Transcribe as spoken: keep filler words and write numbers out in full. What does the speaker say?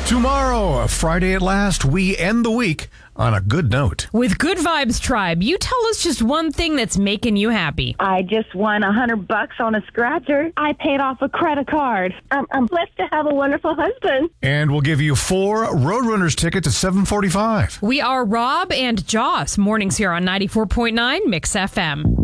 Tomorrow, Friday at last, we end the week on a good note. With Good Vibes Tribe, you tell us just one thing that's making you happy. I just won a hundred bucks on a scratcher. I paid off a credit card. I'm, I'm blessed to have a wonderful husband. And we'll give you four Roadrunners tickets at seven forty-five. We are Rob and Joss, mornings here on ninety-four point nine Mix F M.